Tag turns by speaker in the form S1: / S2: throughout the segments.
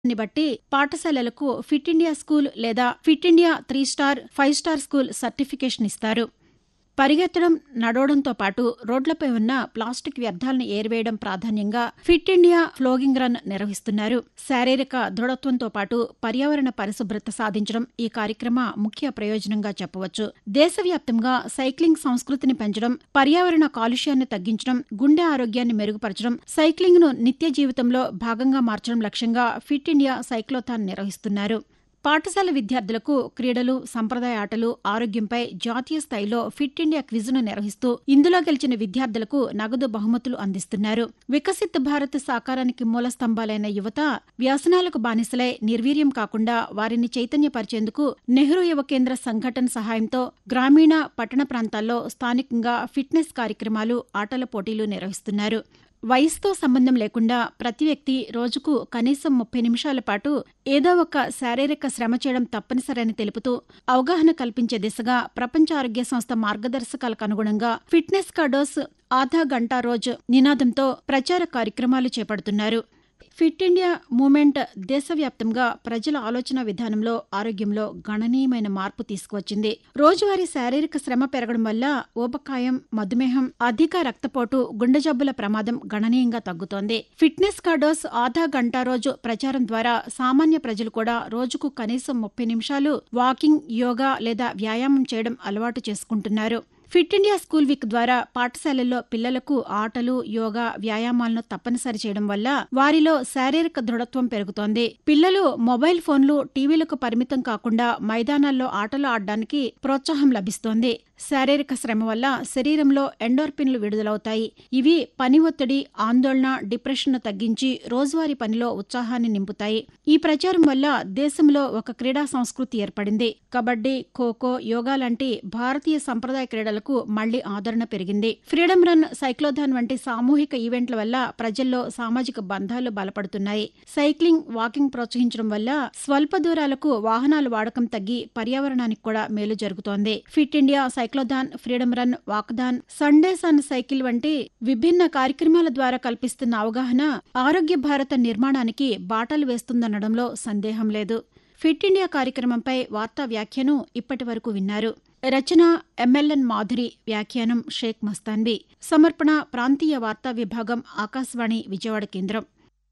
S1: బట్టి పాఠశాలలకు fit India school లేదా fit India 3 star 5 star school certification ఇస్తారు. పరిగెత్తడం, నడవడంతో పాటు రోడ్లపై ఉన్న ప్లాస్టిక్ వ్యర్థాలను ఏరివేయడం ప్రాధాన్యంగా ఫిట్ ఇండియా ఫ్లోగింగ్ రన్ నిర్వహిస్తున్నారు. శారీరక దృఢత్వంతో పాటు పర్యావరణ పరిశుభ్రత సాధించడం ఈ కార్యక్రమ ముఖ్య ప్రయోజనంగా చెప్పవచ్చు. దేశవ్యాప్తంగా సైక్లింగ్ సంస్కృతిని పెంచడం, పర్యావరణ కాలుష్యాన్ని తగ్గించడం, గుండె ఆరోగ్యాన్ని మెరుగుపరచడం, సైక్లింగ్ను నిత్య జీవితంలో భాగంగా మార్చడం లక్ష్యంగా ఫిట్ ఇండియా సైక్లోథాన్ నిర్వహిస్తున్నారు. పాఠశాల విద్యార్థులకు క్రీడలు, సంప్రదాయ ఆటలు, ఆరోగ్యంపై జాతీయ స్థాయిలో ఫిట్ ఇండియా క్విజ్ను నిర్వహిస్తూ ఇందులో గెలిచిన విద్యార్థులకు నగదు బహుమతులు అందిస్తున్నారు. వికసిత్ భారత్ సాకారానికి మూల స్తంభాలైన యువత వ్యసనాలకు బానిసలై నిర్వీర్యం కాకుండా వారిని చైతన్యపరిచేందుకు నెహ్రూ యువ కేంద్ర సంఘటన సహాయంతో గ్రామీణ, పట్టణ ప్రాంతాల్లో స్థానికంగా ఫిట్నెస్ కార్యక్రమాలు, ఆటల పోటీలు నిర్వహిస్తున్నారు. వయసుతో సంబంధం లేకుండా ప్రతి వ్యక్తి రోజుకు కనీసం 30 నిమిషాల పాటు ఏదో ఒక శారీరక శ్రమ చేయడం తప్పనిసరని తెలుపుతూ అవగాహన కల్పించే దిశగా ప్రపంచ ఆరోగ్య సంస్థ మార్గదర్శకాలకు అనుగుణంగా ఫిట్నెస్ కా డోస్ ఆధా గంటా రోజ్ నినాదంతో ప్రచార కార్యక్రమాలు చేపడుతున్నారు. ఫిట్ ఇండియా మూవ్మెంట్ దేశవ్యాప్తంగా ప్రజల ఆలోచన విధానంలో, ఆరోగ్యంలో గణనీయమైన మార్పు తీసుకువచ్చింది. రోజువారీ శారీరక శ్రమ పెరగడం వల్ల ఊబకాయం, మధుమేహం, అధిక రక్తపోటు, గుండె జబ్బుల ప్రమాదం గణనీయంగా తగ్గుతోంది. ఫిట్నెస్ కా డోస్ ఆధా గంటా రోజు ప్రచారం ద్వారా సామాన్య ప్రజలు కూడా రోజుకు కనీసం 30 నిమిషాలు వాకింగ్, యోగా లేదా వ్యాయామం చేయడం అలవాటు చేసుకుంటున్నారు. ఫిట్ ఇండియా స్కూల్ వీక్ ద్వారా పాఠశాలల్లో పిల్లలకు ఆటలు, యోగా, వ్యాయామాలను తప్పనిసరి చేయడం వల్ల వారిలో శారీరక దృఢత్వం పెరుగుతోంది. పిల్లలు మొబైల్ ఫోన్లు, టీవీలకు పరిమితం కాకుండా మైదానాల్లో ఆటలు ఆడడానికి ప్రోత్సాహం లభిస్తోంది. శారీరక శ్రమ వల్ల శరీరంలో ఎండోర్ఫిన్లు విడుదలవుతాయి. ఇవి పని ఒత్తిడి, ఆందోళన, డిప్రెషన్ను తగ్గించి రోజువారీ పనిలో ఉత్సాహాన్ని నింపుతాయి. ఈ ప్రచారం వల్ల దేశంలో ఒక క్రీడా సంస్కృతి ఏర్పడింది. కబడ్డీ, ఖోఖో, యోగా లాంటి భారతీయ సంప్రదాయ క్రీడలకు మళ్లీ ఆదరణ పెరిగింది. ఫ్రీడమ్ రన్, సైక్లోథాన్ వంటి సామూహిక ఈవెంట్ల వల్ల ప్రజల్లో సామాజిక బంధాలు బలపడుతున్నాయి. సైక్లింగ్, వాకింగ్ ప్రోత్సహించడం వల్ల స్వల్ప దూరాలకు వాహనాల వాడకం తగ్గి పర్యావరణానికి కూడా మేలు జరుగుతోంది. Fit India cyclothon, freedom run, walkathon, Sundays on cycle వంటి విభిన్న కార్యక్రమాల ద్వారా కల్పిస్తున్న అవగాహన ఆరోగ్య భారత నిర్మాణానికి బాటలు వేస్తుందనడంలో సందేహం లేదు. ఫిట్ ఇండియా కార్యక్రమంపై వార్తా వ్యాఖ్యానం ఇప్పటి వరకు విన్నారు. రచన ఎంఎల్ఎన్ మాధురి, వ్యాఖ్యానం షేక్ మస్తాన్వి. సమర్పణ ప్రాంతీయ వార్తా విభాగం, ఆకాశవాణి విజయవాడ కేంద్రం.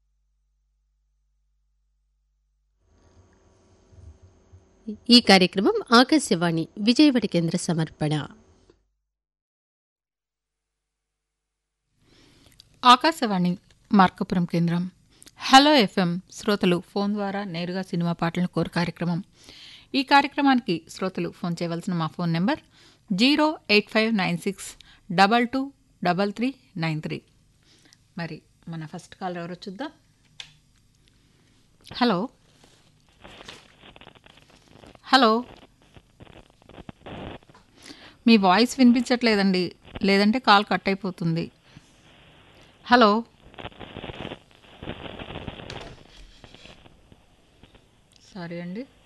S2: ఈ కార్యక్రమం ఆకాశవాణి విజయవాడ కేంద్ర సమర్పణ.
S3: ఆకాశవాణి మార్కాపురం కేంద్రం. హలో ఎఫ్ఎం శ్రోతలు ఫోన్ ద్వారా నేరుగా సినిమా పాటలను కోరు కార్యక్రమం. ఈ కార్యక్రమానికి శ్రోతలు ఫోన్ చేయవలసిన మా ఫోన్ నెంబర్ 08596223393. మరి మన ఫస్ట్ కాల్ ఎవరో చూద్దాం. హలో హలో, మీ వాయిస్ వినిపించట్లేదండి, లేదంటే కాల్ కట్ అయిపోతుంది. హలో, సారీ అండి.